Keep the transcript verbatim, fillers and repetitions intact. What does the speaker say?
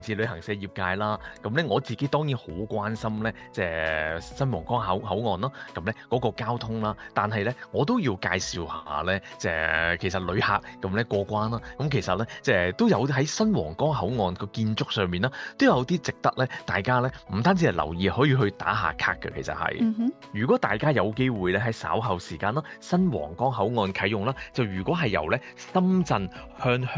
自旅行社業界啦，咁咧我自己當然好關心咧，即係新皇崗口口岸啦，咁咧嗰個交通啦，但係咧我都要介紹下咧，即係其實旅客咁咧過關啦，咁其實咧即係都有喺新皇崗口岸個建築上面啦，都有啲值得咧大家咧唔單止係留意，可以去打下卡嘅，其實係。 嗯哼。 如果大家有機會咧喺稍後時間啦，新皇崗口岸啟用啦，就如果係由咧深圳向香